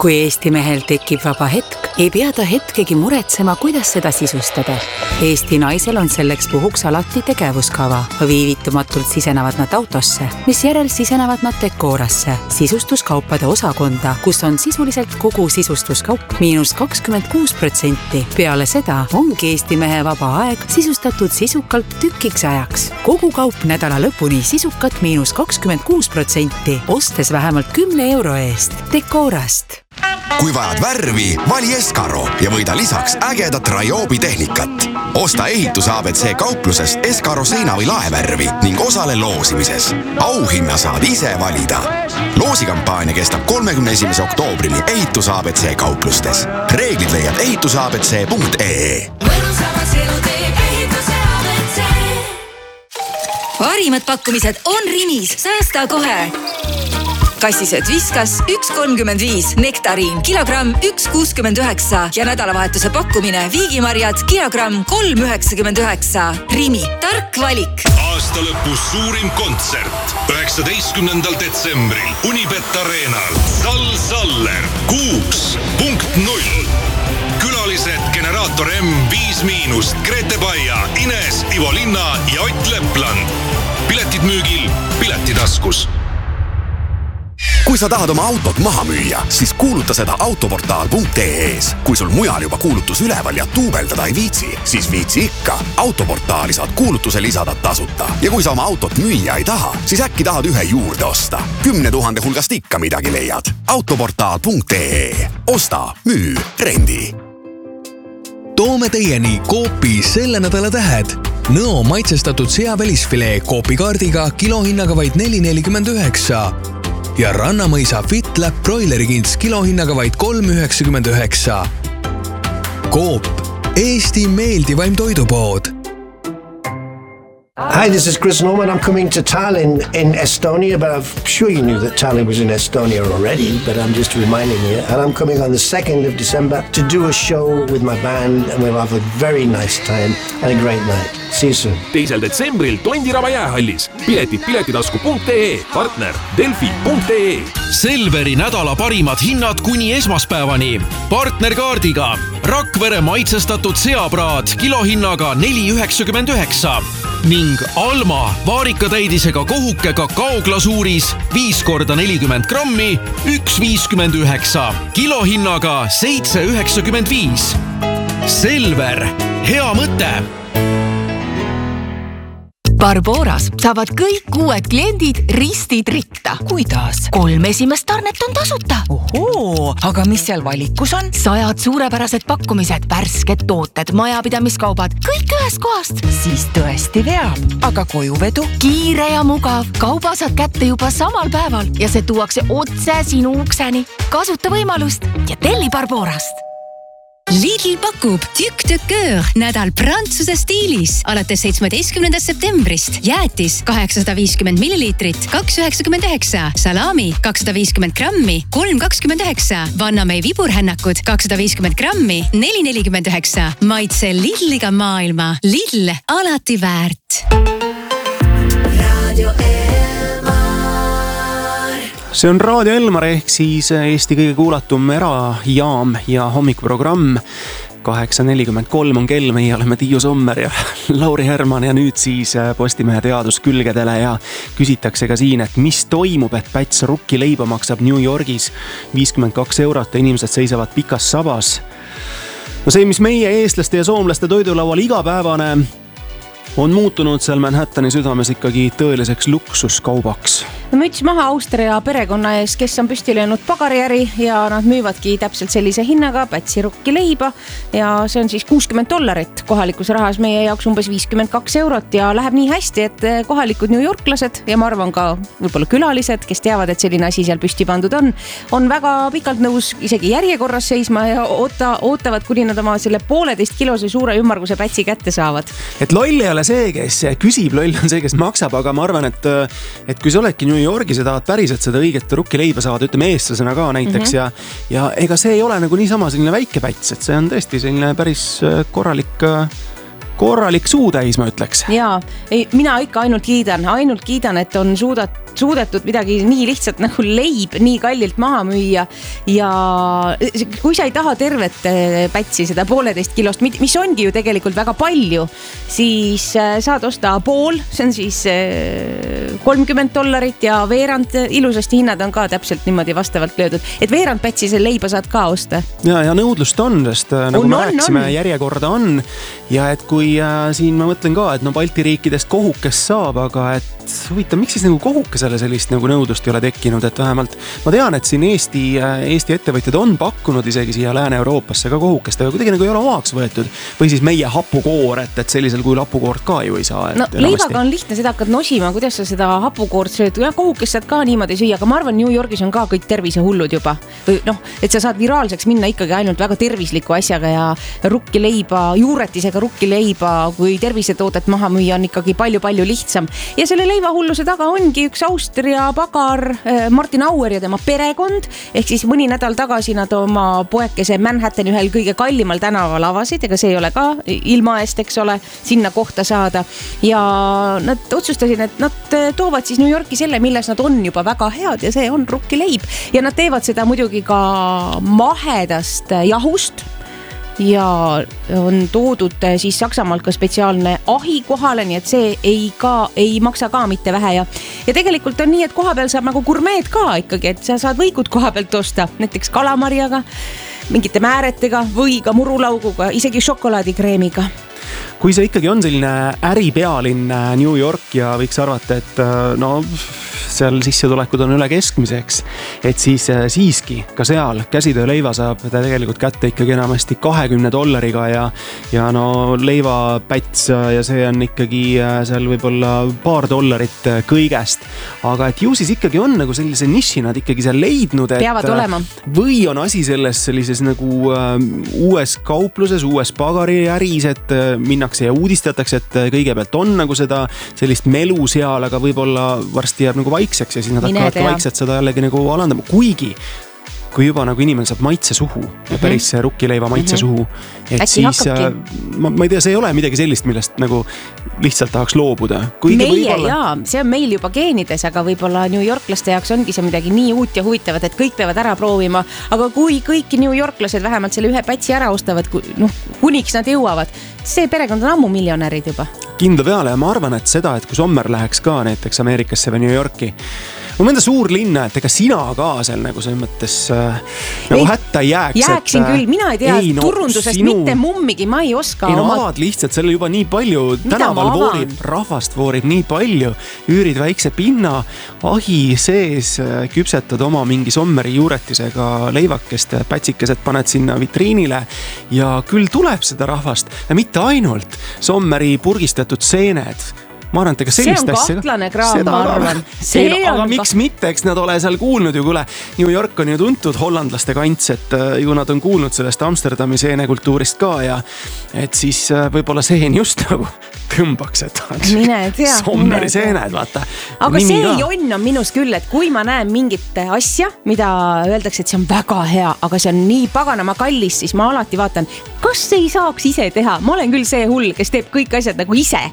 Kui Eesti mehel tekib vaba hetk, ei pea ta hetkegi muretsema, kuidas seda sisustada. Eesti naisel on selleks puhuks alati tegevuskava. Viivitumatult sisenevad nad autosse, mis järel sisenevad nad Decorasse, sisustuskaupade osakonda, kus on sisuliselt kogu sisustuskaup -26%. Peale seda ongi Eesti mehe vaba aeg sisustatud sisukalt tükiks ajaks. Kogu kaup nädala lõpuni sisukat -26%, ostes vähemalt 10 euro eest. Decorast. Kui vajad värvi, vali Eskaro ja võida lisaks ägedat Ryobi tehnikat. Osta ehitus ABC kauplusest Eskaro seina- või laevärvi ning osale loosimises. Auhinna saad ise valida. Loosikampaania kestab 31. oktoobrini ehitus ABC kauplustes. Reeglid leiad ehitusabc.ee. Parimad pakkumised on Rimis. Säästa kohe! Kassisööt Viskas 1,35, Nektariin kilogramm 1,69 ja nädalavahetuse pakkumine Viigimarjad kilogramm 3,99. Rimi, tark valik. Aasta lõpus suurim kontsert 19. detsembril Unibet Arenal. Sal Saller 6.0. Külalised Generaator M, 5-, Grete Baia, Ines, Ivo Linna ja Ott Lepland. Piletid müügil Piletitaskus. Kui sa tahad oma autot maha müüa, siis kuuluta seda autoportaal.ee-s. Kui sul mujal juba kuulutus üleval ja tuubeldada ei viitsi, siis viitsi ikka. Autoportaali saad kuulutuse lisada tasuta. Ja kui sa oma autot müüa ei taha, siis äkki tahad ühe juurde osta. 10 000 hulgast ikka midagi leiad. Autoportaal.ee. Osta, müü, rendi. Toome teieni Coopi selle nädala tähed. Nõo maitsestatud seavälisfilee Coopi kaardiga kilohinnaga vaid 4,49 ja Rannamõisa FitLab broilerikints kilohinnaga vaid 3,99. Coop, Eesti meeldivaim toidupood. Hi, this is Chris Norman. I'm coming to Tallinn in Estonia, but I'm sure you knew that Tallinn was in Estonia already, but I'm just reminding you. And I'm coming on the 2nd of December to do a show with my band, and we'll have a very nice time and a great night. See you soon. 2. detsembril Tondiraba jäähallis. Piletid piletitasku.ee, partner Delfi.ee. Selveri nädala parimad hinnad kuni esmaspäevani. Partnerkaardiga Rakvere maitsestatud seapraad kilohinnaga 4,99 ning Alma vaarikatäidisega kohuke kakaoglasuuris 5x40 grammi 1,59 kilohinnaga 7,95. Selver, hea mõte! Barboras saavad kõik uued kliendid ristid ritta. Kuidas? 3 esimest tarnet on tasuta. Ohoo, aga mis seal valikus on? 100 suurepärased pakkumised, värsked tooted, majapidamiskaubad, kõik ühest kohast. Siis tõesti veab. Aga kojuvedu? Kiire ja mugav. Kauba saad kätte juba samal päeval ja see tuuakse otse sinu ukseni. Kasuta võimalust ja telli Barborast. Lidl pakub Tükk Cœur nädal prantsuse stiilis alates 17. septembrist. Jäätis 850 milliliitrit, 2,99. Salami 250 grammi, 3,29. Vannamei viburhännakud 250 grammi, 4,49. Maitse Lidliga maailma. Lidl, alati väärt. Radio See on Raadio Elmar ehk siis Eesti kõige kuulatum erajaam ja hommikuprogramm. 8.43 on kell, meie oleme Tiiu Sommer ja Lauri Herman ja nüüd siis Postimehe teaduskülgedele ja küsitakse ka siin, et mis toimub, et päts rukkileiba maksab New Yorgis 52 eurot ja inimesed seisavad pikas sabas. No see, mis meie eestlaste ja soomlaste toidulaual igapäevane, on muutunud seal Manhattani südames ikkagi tõeliseks luksuskaubaks. Müts maha Austria perekonna ees, kes on püsti löönud pagariäri ja nad müüvadki täpselt sellise hinnaga pätsi rukkileiba ja see on siis $60 kohalikus rahas, meie jaoks umbes 52 eurot ja läheb nii hästi, et kohalikud New Yorklased ja ma arvan ka võib-olla külalised, kes teavad, et selline asi seal püsti pandud on väga pikalt nõus isegi järjekorras seisma ja ootavad, kuni nad oma selle 1,5 kilose suure ümmarguse pätsi kätte saavad. Et loll ei ole see, kes küsib, loll on see, kes maksab, aga ma arvan, et kui sa oledki New Yorgis ja tahad päriselt seda õiget rukkileiba saada, ütleme eestlasena ka näiteks ja ega see ei ole nagu niisama selline väike päts, et see on tõesti selline päris korralik suutäis, ma ütleks. Jaa, mina ikka ainult kiidan, et on suudetud midagi nii lihtsalt nagu leib nii kallilt maha müüa ja kui sa ei taha tervet pätsi, seda 1,5 kilost, mis ongi ju tegelikult väga palju, siis saad osta pool, see on siis $30 ja veerand, ilusasti hinnad on ka täpselt niimoodi vastavalt löödud, et veerand pätsi selle leiba saad ka osta. Ja nõudlust on, sest nagu me rääkisime, järjekorda on ja et kui siin ma mõtlen ka, et no Balti riikidest kohukest saab, aga et huvitav, miks siis nagu kohukesele sellist nagu nõudlust ei ole tekkinud, et vähemalt ma tean, et siin Eesti ettevõtjad on pakkunud isegi siia Lääne-Euroopasse ka kohukest, aga kuidagi nagu ei ole omaks võetud või siis meie hapukoor, et sellisel kujul hapukoort ka ju ei saa. No leivaga on lihtne, seda hakkad nosima, kuidas sa seda hapukoort sööd ja kohukest saad ka niimoodi süüa, aga ma arvan, New Yorgis on ka kõik tervisehullud juba või et sa saad viraalseks minna ikkagi ainult väga tervisliku asjaga ja rukkileiba, juuretisega rukkileiba kui tervisetoodet maha müüa on ikkagi palju-palju lihtsam ja selle leivahulluse taga ongi üks Austria pagar Martin Auer ja tema perekond, ehk siis mõni nädal tagasi nad oma poekese Manhattani ühel kõige kallimal tänaval avasid, ega see ei ole ka ilma eest, eks ole, sinna kohta saada ja nad otsustasid, et nad toovad siis New Yorki selle, milles nad on juba väga head ja see on rukkileib ja nad teevad seda muidugi ka mahedast jahust ja on toodud siis Saksamaalt ka spetsiaalne ahi kohale, nii et see ei maksa ka mitte vähe ja tegelikult on nii, et koha peal saab nagu gurmeed ka ikkagi, et sa saad võikud koha pealt osta, näiteks kalamarjaga, mingite määretega või ka murulauguga, isegi šokolaadikreemiga. Kui see ikkagi on selline äripealinn New York ja võiks arvata, et no seal sissetulekud on üle keskmiseks, et siis siiski ka seal käsitööleiva saab ta tegelikult kätte ikkagi enamasti $20 ja no leivapäts ja see on ikkagi seal võib-olla $2 kõigest, aga et ju siis ikkagi on nagu sellise niši nad ikkagi seal leidnud, et peavad olema. Või on asi selles sellises nagu uues kaupluses, uues pagariäris, et minnakse ja uudistatakse, et kõigepealt on nagu seda sellist melu seal, aga võib-olla varsti jääb nagu vaikseks ja siis nad hakkavad vaikselt seda jällegi nagu alandama, kuigi kui juba nagu inimene saab maitse suhu ja päris rukkileiva maitse suhu, et äkki siis ma ei tea, see ei ole midagi sellist, millest nagu lihtsalt tahaks loobuda. See on meil juba geenides, aga võib-olla New Yorklaste jaoks ongi see midagi nii uut ja huvitavat, et kõik peavad ära proovima, aga kui kõik New Yorklased vähemalt selle ühe pätsi ära ostavad, kuniks nad jõuavad, see perekond on ammu miljonärid juba. Kindla peale ja ma arvan, et seda, et kui Sommer läheks ka näiteks Ameerikasse või New Yorki, ma mõnda suur linna, et ega sina ka seal nagu selles mõttes nagu hätta ei jääks. Jääksin küll, mina ei tea turundusest mitte mummigi, ma ei oska. Ei no avad lihtsalt, selle juba nii palju, tänaval voorib, rahvast voorib nii palju, üürid väikse pinna, ahi sees, küpsetad oma mingi Sommeri juuretisega leivakest, pätsikesed paned sinna vitriinile ja küll tuleb seda rahvast ja mitte ainult Sommeri purgistatud seened. Ma arvan, et ega sellist asja. See on kahtlane kraam, ma arvan. Aga miks mitte, eks nad ole seal kuulnud ju, kuule, New York on ju tuntud hollandlaste kants, et ju nad on kuulnud sellest Amsterdami seenekultuurist ka ja et siis võib-olla seen just nagu tõmbaks, et Sommeri seened, vaata. Aga see jonn on minus küll, et kui ma näen mingit asja, mida öeldakse, et see on väga hea, aga see on nii paganama kallis, siis ma alati vaatan, kas ei saaks ise teha. Ma olen küll see hull, kes teeb kõik asjad nagu ise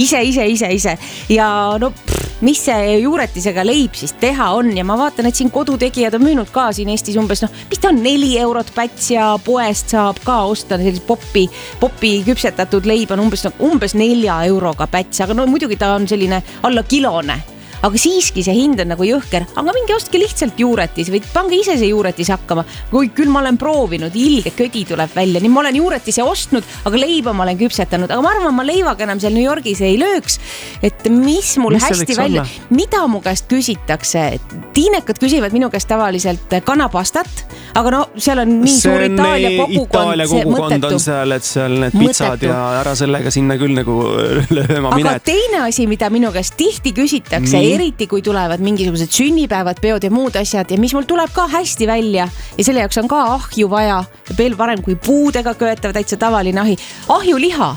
ja no mis see juuretisega leib siis teha on ja ma vaatan, et siin kodutegijad on müünud ka siin Eestis umbes, mis ta on €4 päts ja poest saab ka osta sellist popi küpsetatud leib on umbes €4 päts, aga no muidugi ta on selline alla kilone. Aga siiski see hind on nagu jõhker, aga mingi ostke lihtsalt juuretis või pange ise see juuretis hakkama. Kui küll ma olen proovinud, ilge ködi tuleb välja, nii ma olen juuretise ostnud, aga leiba ma olen küpsetanud, aga ma arvan, ma leivaga enam seal New Yorgis ei lööks, et mis mul hästi välja, mida mu käest küsitakse, tiinekad küsivad minu käest tavaliselt kanapastat, aga no seal on nii suur Itaalia kogukond on seal, et seal need pitsad ja ära sellega sinna küll nagu lööma mine. Aga teine asi, mida minu käest tihti küsitakse, eriti kui tulevad mingisugused sünnipäevad, peod ja muud asjad ja mis mul tuleb ka hästi välja ja selle jaoks on ka ahju vaja ja veel parem kui puudega köetav täitsa tavaline ahi. Ahjuliha.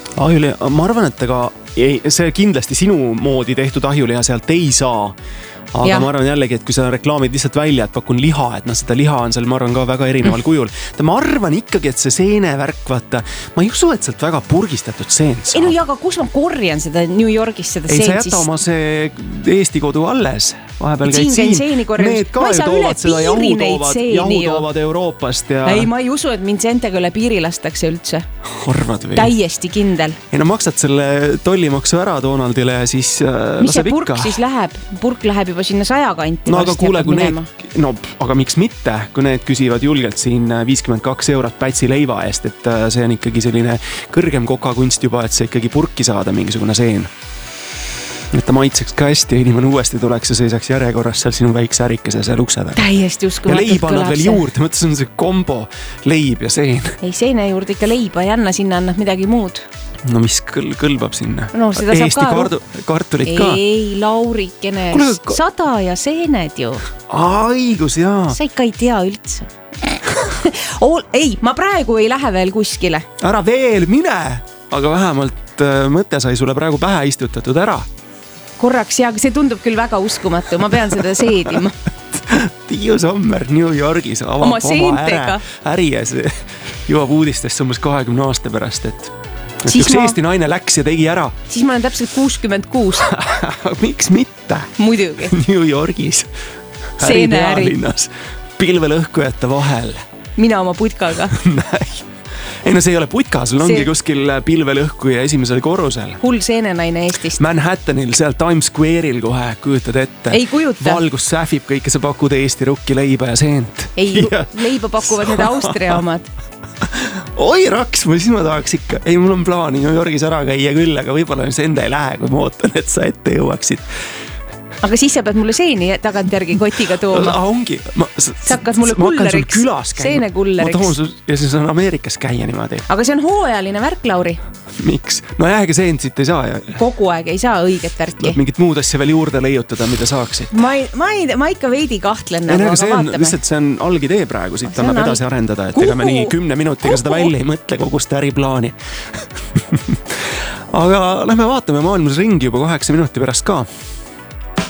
Ma arvan, et ega see kindlasti sinu moodi tehtud ahjuliha sealt ei saa. aga ma arvan jällegi, et kui sa reklaamid lihtsalt välja, et pakun liha, et seda liha on seal, ma arvan ka väga erineval kujul. Ma arvan ikkagi, et see seenevärk, vaata, ma ei usu, et sealt väga purgistatud seent saab. Ei no aga kus ma korjan seda New Yorgis seda seent? Ei, sa jäta oma see Eesti kodu alles. Vahepeal käid siin. Need ka ju toovad seda jahu toovad Euroopast. Ja... Ei, ma ei usu, et mind seentega üle piiri lastakse üldse. Arvad või? Täiesti kindel. Ei no maksad selle tollimaksu ära Donaldile ja siis mis see purk siis läheb? Purk läheb juba sinna 100 kanti. No aga kuule, kui aga miks mitte, kui need küsivad julgelt siin 52 eurot pätsi leiva eest, et see on ikkagi selline kõrgem kokakunst juba, et see ikkagi purki saada mingisugune seen. Et ta maitseks ka hästi ja inimene uuesti tuleks ja seisaks järjekorras seal sinu väikse ärikese seal ukse taga. Täiesti uskumatult kõlab see. Ja leib annad veel juurde, mõttes on see kombo, leib ja seen. Ei, seene juurde ikka leiba ei anna, sinna annab midagi muud. No mis kõlbab sinna? No seda Eesti saab ka. Kartulit ka? Ei, Laurikene, 100 ja seened ju. Aigus, jaa. Sa ikka ei tea üldse. Ei, ma praegu ei lähe veel kuskile. Ära veel, mine! Aga vähemalt mõte sai sulle praegu pähe istutatud ära. Korraks, ja see tundub küll väga uskumatu, ma pean seda seedima. Tiiu Sommer New Yorgis avab oma äri ja see jõuab uudistest umbes 20 aasta pärast, et üks Eesti naine läks ja tegi ära. Siis ma olen täpselt 66. Miks mitte? Muidugi. New Yorgis. Äripealinnas. Pilvelõhkujate vahel. Mina oma putkaga. Ei no see ei ole putka, sul ongi kuskil pilvelõhkuja esimesel korrusel. Hull seenenaine Eestist. Manhattanil, seal Times Square'il kohe kujutad ette. Ei kujuta. Valgus sähvib kõike, sa pakud Eesti rukki, leiba ja seent. Ei, leiba pakuvad need Austria omad. Oi raks, siis ma tahaks ikka. Ei, mul on plaani New Yorgis ära käia küll, aga võib-olla see enda ei lähe, kui ma ootan, et sa ette jõuaksid. Aga siis sa pead mulle seeni tagantjärgi kotiga tooma. Ongi. Sa hakkad mulle kulleriks, seenekulleriks. Ma toon sul ja siis on Ameerikas käia niimoodi. Aga see on hooajaline värk, Lauri. Miks? No jääge seent siit ei saa. Kogu aeg ei saa õiget värki. Mingit muud asja veel juurde leiutada, mida saaksid. Ma ikka veidi kahtlen. See on algidee praegu, siit annab edasi arendada. Et ega me nii 10 minutiga seda välja ei mõtle kogu seda äriplaani. Aga lähme vaatame maailmas ringi juba 8 minuti pärast ka.